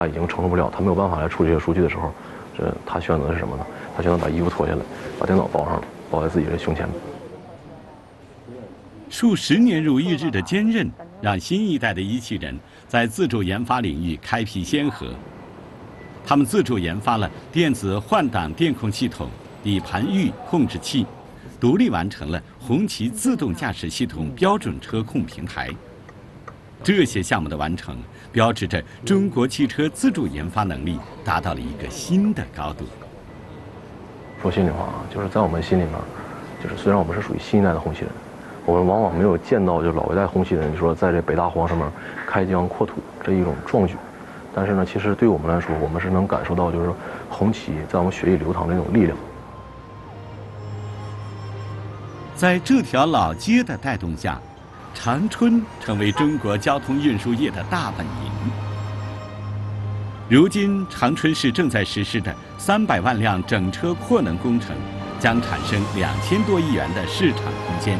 他已经承受不了，他没有办法来处理这些数据的时候，他选择的是什么呢？他选择把衣服脱下来，把电脑包上了，包在自己的胸前。 数十年如一日的坚韧，让新一代的仪器人在自主研发领域开辟先河。他们自主研发了电子换挡电控系统、底盘域控制器，独立完成了红旗自动驾驶系统标准车控平台。这些项目的完成，标志着中国汽车自主研发能力达到了一个新的高度。 说心里话啊，就是在我们心里面，就是虽然我们是属于新一代的红旗人，我们往往没有见到就老一代红旗人说在这北大荒上面开疆扩土这一种壮举，但是呢，其实对我们来说，我们是能感受到就是红旗在我们血液流淌的那种力量。 在这条老街的带动下，长春成为中国交通运输业的大本营。如今，长春市正在实施的300万辆整车扩能工程，将产生2000多亿元的市场空间。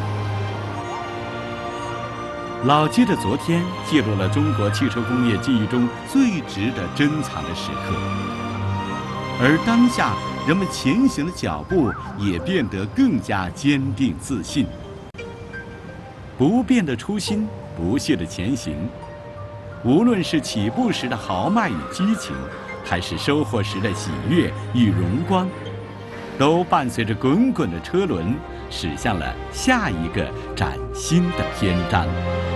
老街的昨天记录了中国汽车工业记忆中最值得珍藏的时刻，而当下人们前行的脚步也变得更加坚定自信。不变的初心，不懈的前行。无论是起步时的豪迈与激情，还是收获时的喜悦与荣光，都伴随着滚滚的车轮，驶向了下一个崭新的篇章。